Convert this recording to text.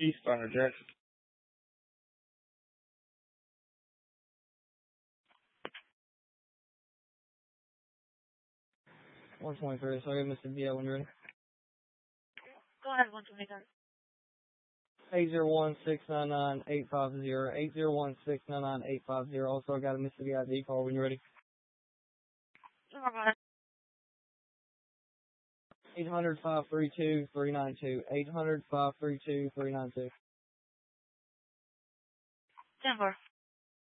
Eastbound Jackson. 123, sorry, Mr. DL, when you're ready. Go ahead, 123. 801-699-850, 801-699-850. Also, I got a Mississippi ID call when you're ready. Go ahead. 800-532-392, 800-532-392. 10-4.